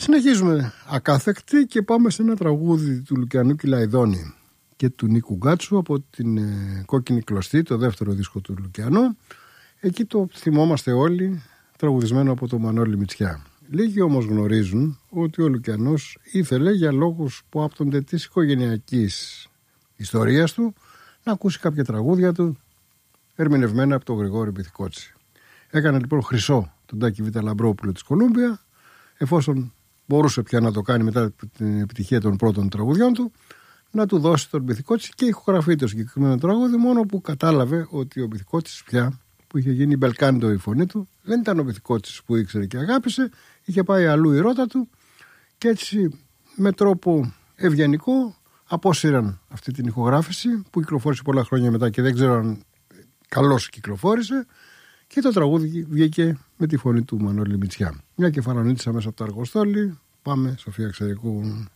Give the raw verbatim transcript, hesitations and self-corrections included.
Συνεχίζουμε ακάθεκτη και πάμε σε ένα τραγούδι του Λουκιανού Κυλαϊδόνη και του Νίκου Γκάτσου από την ε, Κόκκινη Κλωστή, το δεύτερο δίσκο του Λουκιανού. Εκεί το θυμόμαστε όλοι, τραγουδισμένο από τον Μανώλη Μητσιά. Λίγοι όμως γνωρίζουν ότι ο Λουκιανός ήθελε, για λόγους που άπτονται της οικογενειακής ιστορίας του, να ακούσει κάποια τραγούδια του ερμηνευμένα από τον Γρηγόρη Μπιθικότσι. Έκανε λοιπόν χρυσό τον Τάκη Β' Λαμπρόπουλο της Κολούμπια, εφόσον μπορούσε πια να το κάνει μετά την επιτυχία των πρώτων τραγουδιών του, να του δώσει τον Μπιθικότσι και ηχογραφεί το συγκεκριμένο τραγούδι, μόνο που κατάλαβε ότι ο Μπιθικότσης πια, που είχε γίνει μπελκάντο η φωνή του, δεν ήταν ο Μπιθικότσης που ήξερε και αγάπησε, είχε πάει αλλού η ρότα του και έτσι με τρόπο ευγενικό απόσυραν αυτή την ηχογράφηση που κυκλοφόρησε πολλά χρόνια μετά και δεν ξέρω αν καλώς κυκλοφόρησε, και το τραγούδι βγήκε με τη φωνή του Μανώλη Μητσιά. Μια κεφαλονίτησα μέσα από το αργοστόλι. Πάμε, Σοφία Εξαιρικού.